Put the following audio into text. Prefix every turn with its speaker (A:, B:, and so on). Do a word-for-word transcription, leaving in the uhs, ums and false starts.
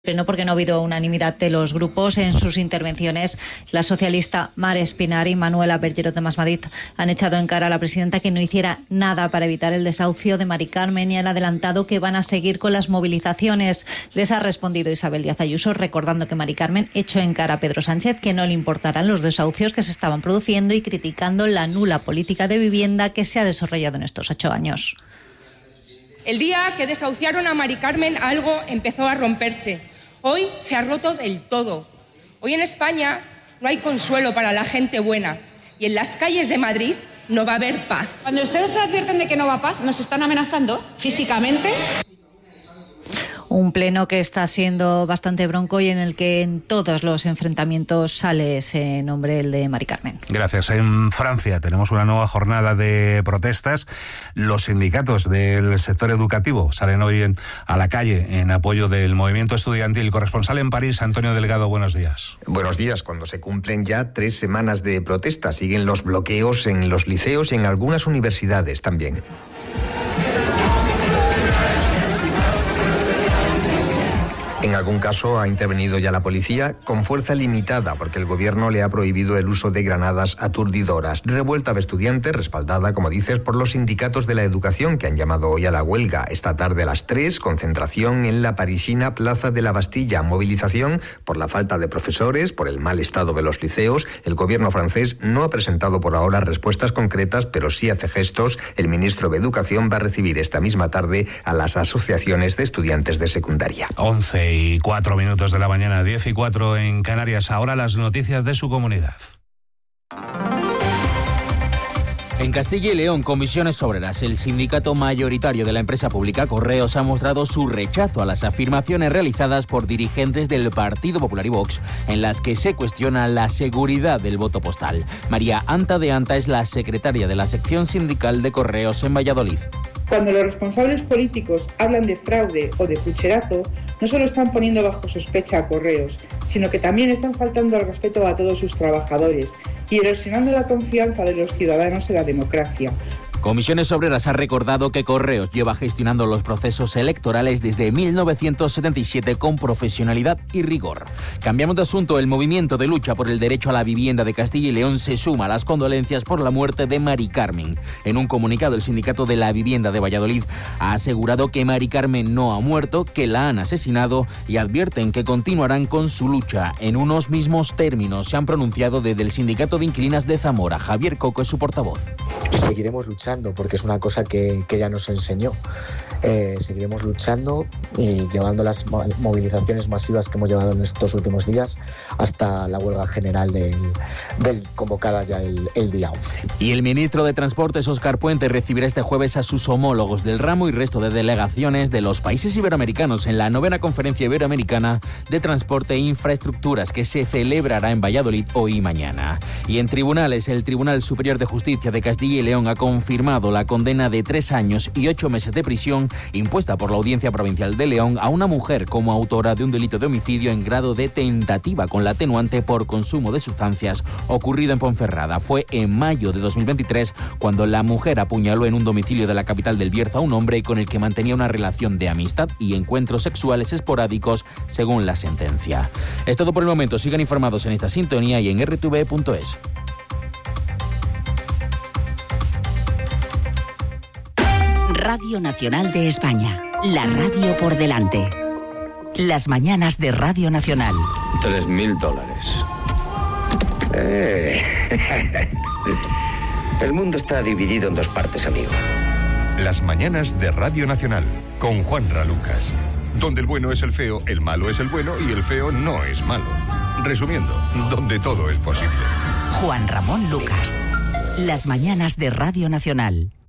A: Pleno porque no ha habido unanimidad de los grupos en sus intervenciones. La socialista Mar Espinar y Manuela Bergerot de Masmadrid han echado en cara a la presidenta que no hiciera nada para evitar el desahucio de Mari Carmen y han adelantado que van a seguir con las movilizaciones. Les ha respondido Isabel Díaz Ayuso recordando que Mari Carmen echó en cara a Pedro Sánchez que no le importarán los desahucios que se estaban produciendo y criticando la nula política de vivienda que se ha desarrollado en estos ocho años.
B: El día que desahuciaron a Mari Carmen algo empezó a romperse. Hoy se ha roto del todo. Hoy en España no hay consuelo para la gente buena y en las calles de Madrid no va a haber paz.
C: Cuando ustedes advierten de que no va paz, ¿nos están amenazando físicamente?
A: Un pleno que está siendo bastante bronco y en el que en todos los enfrentamientos sale ese nombre, el de Mari Carmen.
D: Gracias. En Francia tenemos una nueva jornada de protestas. Los sindicatos del sector educativo salen hoy en, a la calle en apoyo del movimiento estudiantil. Corresponsal en París, Antonio Delgado, buenos días.
E: Buenos días. Cuando se cumplen ya tres semanas de protesta, siguen los bloqueos en los liceos y en algunas universidades también. En algún caso ha intervenido ya la policía con fuerza limitada porque el gobierno le ha prohibido el uso de granadas aturdidoras. Revuelta de estudiantes respaldada, como dices, por los sindicatos de la educación que han llamado hoy a la huelga. Esta tarde a las tres, concentración en la parisina Plaza de la Bastilla. Movilización por la falta de profesores, por el mal estado de los liceos. El gobierno francés no ha presentado por ahora respuestas concretas, pero sí hace gestos. El ministro de Educación va a recibir esta misma tarde a las asociaciones de estudiantes de secundaria.
D: once y cuatro minutos de la mañana, diez y cuatro en Canarias. Ahora las noticias de su comunidad.
F: En Castilla y León, Comisiones Obreras, el sindicato mayoritario de la empresa pública Correos, ha mostrado su rechazo a las afirmaciones realizadas por dirigentes del Partido Popular y Vox, en las que se cuestiona la seguridad del voto postal. María Anta de Anta es la secretaria de la sección sindical de Correos en Valladolid.
G: Cuando los responsables políticos hablan de fraude o de pucherazo, no solo están poniendo bajo sospecha a Correos, sino que también están faltando al respeto a todos sus trabajadores y erosionando la confianza de los ciudadanos en la democracia.
F: Comisiones Obreras ha recordado que Correos lleva gestionando los procesos electorales desde mil novecientos setenta y siete con profesionalidad y rigor. Cambiamos de asunto. El movimiento de lucha por el derecho a la vivienda de Castilla y León se suma a las condolencias por la muerte de Mari Carmen. En un comunicado, el Sindicato de la Vivienda de Valladolid ha asegurado que Mari Carmen no ha muerto, que la han asesinado y advierten que continuarán con su lucha. En unos mismos términos se han pronunciado desde el Sindicato de Inquilinas de Zamora. Javier Coco es su portavoz.
H: Seguiremos luchando porque es una cosa que, que ella nos enseñó. Eh, seguiremos luchando y llevando las movilizaciones masivas que hemos llevado en estos últimos días hasta la huelga general del, del convocada ya el, el día once.
F: Y el ministro de Transportes, Óscar Puente, recibirá este jueves a sus homólogos del ramo y resto de delegaciones de los países iberoamericanos en la novena Conferencia Iberoamericana de Transporte e Infraestructuras que se celebrará en Valladolid hoy y mañana. Y en tribunales, el Tribunal Superior de Justicia de Castilla y León ha confirmado la condena de tres años y ocho meses de prisión impuesta por la Audiencia Provincial de León a una mujer como autora de un delito de homicidio en grado de tentativa con la atenuante por consumo de sustancias ocurrido en Ponferrada. Fue en mayo de dos mil veintitrés cuando la mujer apuñaló en un domicilio de la capital del Bierzo a un hombre con el que mantenía una relación de amistad y encuentros sexuales esporádicos, según la sentencia. Es todo por el momento. Sigan informados en esta sintonía y en erre te ve punto es.
I: Radio Nacional de España, la radio por delante. Las mañanas de Radio Nacional.
J: Tres mil dólares. Eh. El mundo está dividido en dos partes, amigo.
K: Las mañanas de Radio Nacional, con Juanra Lucas. Donde el bueno es el feo, el malo es el bueno y el feo no es malo. Resumiendo, donde todo es posible.
I: Juan Ramón Lucas. Las mañanas de Radio Nacional.